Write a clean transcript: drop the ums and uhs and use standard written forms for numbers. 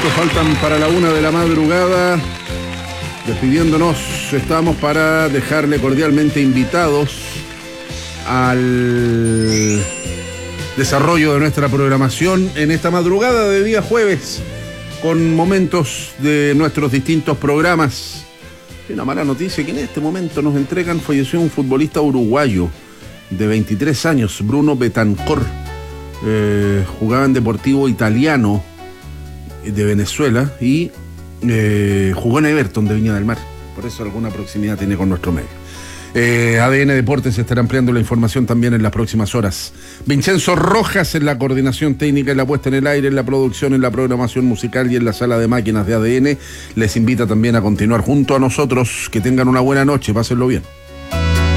minutos faltan para la 1 de la madrugada. Despidiéndonos, estamos para dejarle cordialmente invitados al desarrollo de nuestra programación en esta madrugada de día jueves, con momentos de nuestros distintos programas. Y una mala noticia que en este momento nos entregan: falleció un futbolista uruguayo de 23 años, Bruno Betancor. Jugaba en Deportivo Italiano de Venezuela y jugó en Everton de Viña del Mar. Por eso alguna proximidad tiene con nuestro medio. ADN Deportes estará ampliando la información también en las próximas horas. Vincenzo Rojas en la coordinación técnica, en la puesta en el aire, en la producción, en la programación musical y en la sala de máquinas de ADN. Les invita también a continuar junto a nosotros. Que tengan una buena noche, pásenlo bien.